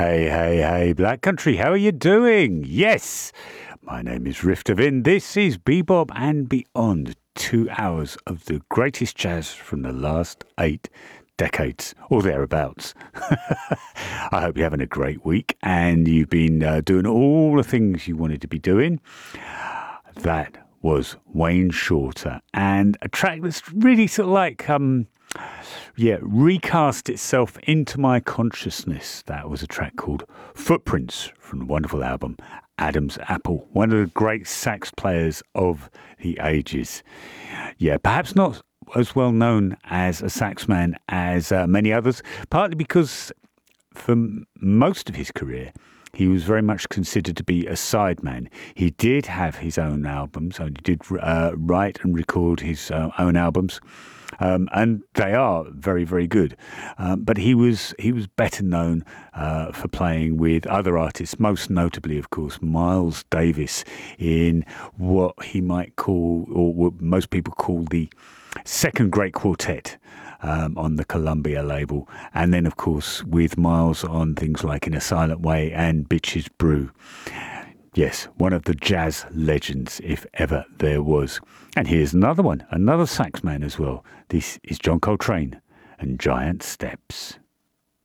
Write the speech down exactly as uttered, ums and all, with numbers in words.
Hey, hey, hey, Black Country, how are you doing? Yes, my name is Rift of In. This is Bebop and Beyond, two hours of the greatest jazz from the last eight decades, or thereabouts. I hope you're having a great week and you've been uh, doing all the things you wanted to be doing. That was Wayne Shorter, and a track that's really sort of like... um. Yeah, recast itself into my consciousness. That was a track called Footprints from the wonderful album Adam's Apple, one of the great sax players of the ages. Yeah, perhaps not as well known as a saxman as uh, many others, partly because for m- most of his career, he was very much considered to be a sideman. He did have his own albums, so he did uh, write and record his uh, own albums. Um, and they are very, very good. Um, but he was he was better known uh, for playing with other artists, most notably, of course, Miles Davis in what he might call, or what most people call, the second great quartet um, on the Columbia label. And then, of course, with Miles on things like In a Silent Way and Bitches Brew. Yes, one of the jazz legends, if ever there was. And here's another one, another saxman as well. This is John Coltrane and Giant Steps.